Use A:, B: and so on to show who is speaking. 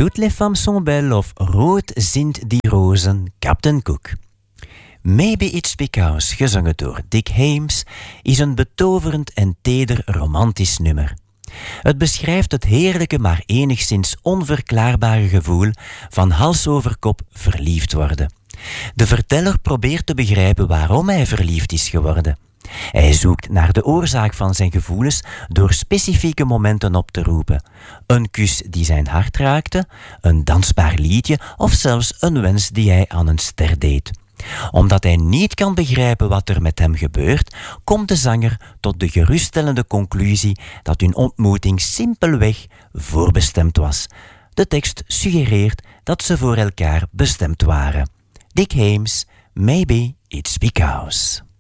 A: Toutes les femmes sont belles of Rood sind die rozen, Captain Cook. Maybe It's Because, gezongen door Dick Haymes, is een betoverend en teder romantisch nummer. Het beschrijft het heerlijke maar enigszins onverklaarbare gevoel van hals over kop verliefd worden. De verteller probeert te begrijpen waarom hij verliefd is geworden. Hij zoekt naar de oorzaak van zijn gevoelens door specifieke momenten op te roepen. Een kus die zijn hart raakte, een dansbaar liedje of zelfs een wens die hij aan een ster deed. Omdat hij niet kan begrijpen wat er met hem gebeurt, komt de zanger tot de geruststellende conclusie dat hun ontmoeting simpelweg voorbestemd was. De tekst suggereert dat ze voor elkaar bestemd waren. Dick Haymes, Maybe It's Because.